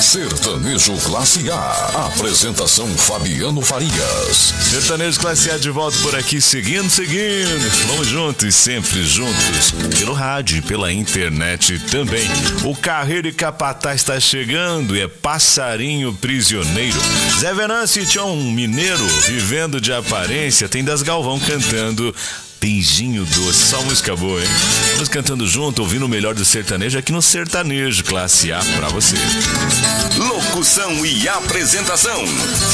Sertanejo Classe A. Apresentação Fabiano Farias. Sertanejo Classe A de volta por aqui, seguindo. Vamos juntos, sempre juntos. Pelo rádio, pela internet também. O Carreiro e Capataz está chegando e é Passarinho Prisioneiro. Zé Venâncio e Tião Mineiro, vivendo de aparência, tem Das Galvão cantando Beijinho Doce, só música boa, hein? Vamos cantando junto, ouvindo o melhor do sertanejo aqui no Sertanejo Classe A pra você. Locução e apresentação